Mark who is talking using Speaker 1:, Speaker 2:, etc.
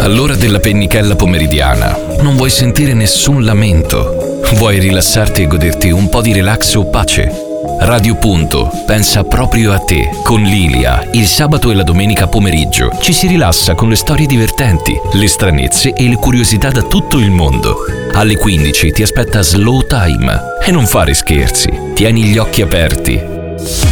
Speaker 1: All'ora della pennichella pomeridiana non vuoi sentire nessun lamento. Vuoi rilassarti e goderti un po' di relax o pace? Radio Punto pensa proprio a te. Con Lilia, il sabato e la domenica pomeriggio ci si rilassa con le storie divertenti, le stranezze e le curiosità da tutto il mondo. Alle 15 ti aspetta Slow Time. E non fare scherzi, tieni gli occhi aperti.